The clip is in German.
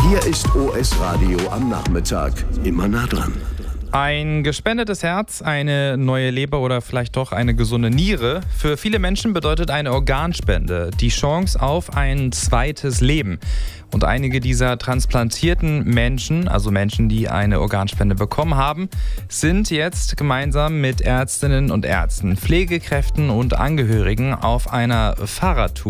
Hier ist OS Radio am Nachmittag. Immer nah dran. Ein gespendetes Herz, eine neue Leber oder vielleicht doch eine gesunde Niere. Für viele Menschen bedeutet eine Organspende die Chance auf ein zweites Leben. Und einige dieser transplantierten Menschen, also Menschen, die eine Organspende bekommen haben, sind jetzt gemeinsam mit Ärztinnen und Ärzten, Pflegekräften und Angehörigen auf einer Fahrradtour